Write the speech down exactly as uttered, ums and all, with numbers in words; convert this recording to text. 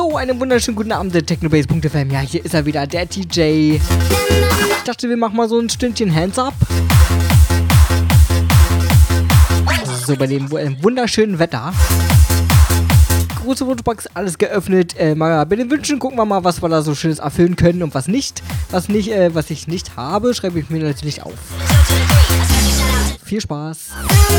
So, einen wunderschönen guten Abend, der Technobase Punkt F M. Ja, hier ist er wieder, der T J. Ich dachte, wir machen mal so ein Stündchen Hands Up. So, bei dem wunderschönen Wetter. Große Wunschbox, alles geöffnet. Äh, mal bei den Wünschen gucken wir mal, was wir da so Schönes erfüllen können und was nicht. Was nicht, äh, was ich nicht habe, schreibe ich mir natürlich auf. Viel Spaß.